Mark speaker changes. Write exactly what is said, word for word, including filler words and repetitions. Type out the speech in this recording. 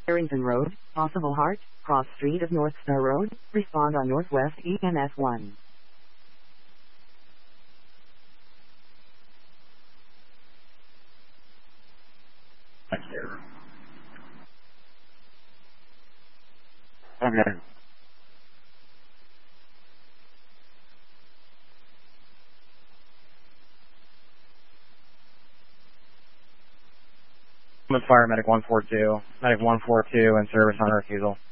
Speaker 1: Harrington Road, possible Hart, cross street of North Star Road, respond on Northwest E M S one.
Speaker 2: Okay.
Speaker 3: Fire medic one four two, medic one four two, and service on refusal.